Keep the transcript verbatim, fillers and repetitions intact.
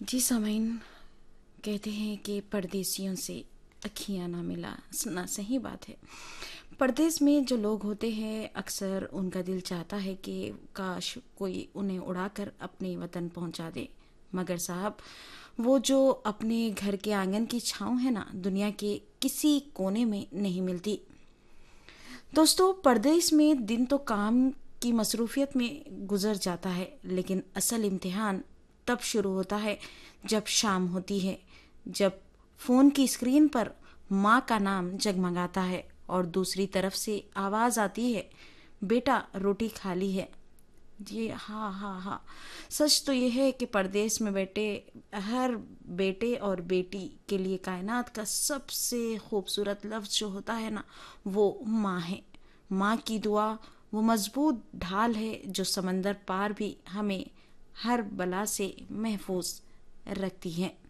जी सामीन, कहते हैं कि परदेसियों से अखियाँ ना मिला ना सही बात है। परदेश में जो लोग होते हैं अक्सर उनका दिल चाहता है कि काश कोई उन्हें उड़ाकर अपने वतन पहुंचा दे, मगर साहब वो जो अपने घर के आंगन की छाँव है ना, दुनिया के किसी कोने में नहीं मिलती। दोस्तों, परदेश में दिन तो काम की मसरूफियत में गुजर जाता है, लेकिन असल इम्तिहान तब शुरू होता है जब शाम होती है, जब फोन की स्क्रीन पर माँ का नाम जगमगाता है और दूसरी तरफ से आवाज आती है, बेटा रोटी खा ली है। जी हाँ हाँ हाँ, सच तो यह है कि परदेश में बैठे हर बेटे और बेटी के लिए कायनात का सबसे खूबसूरत लफ्ज़ जो होता है ना, वो माँ है। माँ की दुआ वो मजबूत ढाल है जो समंदर पार भी हमें हर बला से महफूज रखती है।